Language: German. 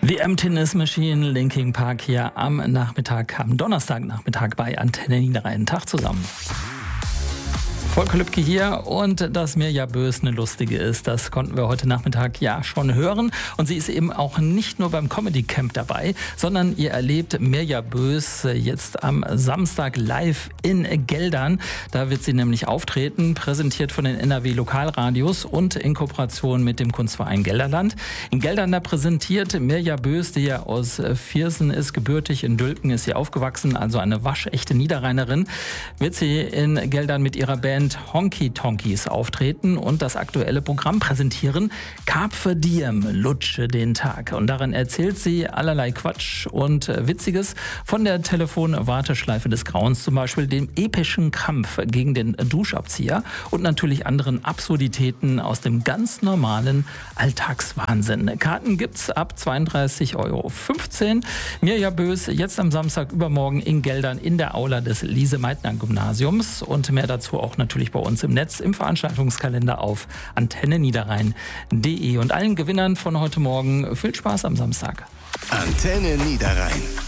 The Emptiness Machine, Linkin Park hier am Donnerstagnachmittag bei Antenne Niederrhein. Tag zusammen. Volker Lübke hier und dass Mirja Bös eine Lustige ist, das konnten wir heute Nachmittag ja schon hören. Und sie ist eben auch nicht nur beim Comedy Camp dabei, sondern ihr erlebt Mirja Bös jetzt am Samstag live in Geldern. Da wird sie nämlich auftreten, präsentiert von den NRW Lokalradios und in Kooperation mit dem Kunstverein Gelderland. In Geldern da präsentiert Mirja Bös, die ja aus Viersen ist, gebürtig in Dülken ist sie aufgewachsen, also eine waschechte Niederrheinerin, wird sie in Geldern mit ihrer Band Honky Tonkies auftreten und das aktuelle Programm präsentieren. Carpe Diem, lutsche den Tag. Und darin erzählt sie allerlei Quatsch und Witziges von der Telefonwarteschleife des Grauens, zum Beispiel dem epischen Kampf gegen den Duschabzieher und natürlich anderen Absurditäten aus dem ganz normalen Alltagswahnsinn. Karten gibt's ab 32,15 €. Mirja Bös jetzt am Samstag übermorgen in Geldern in der Aula des Lise-Meitner-Gymnasiums und mehr dazu auch natürlich bei uns im Netz, im Veranstaltungskalender auf antenneniederrhein.de. Und allen Gewinnern von heute Morgen viel Spaß am Samstag. Antenne Niederrhein.